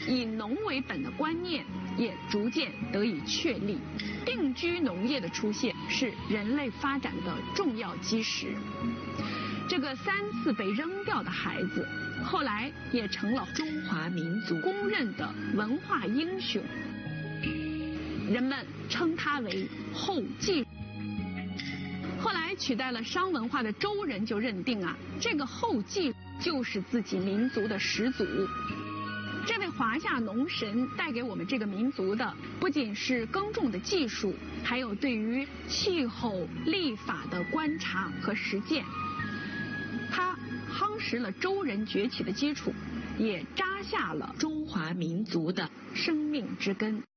以农为本的观念也逐渐得以确立。定居农业的出现是人类发展的重要基石。这个3次被扔掉的孩子，后来也成了中华民族公认的文化英雄。人们称他为后继。后来取代了商文化的周人就认定这个后继就是自己民族的始祖。这位华夏农神带给我们这个民族的，不仅是耕种的技术，还有对于气候、历法的观察和实践。他夯实了周人崛起的基础，也扎下了中华民族的生命之根。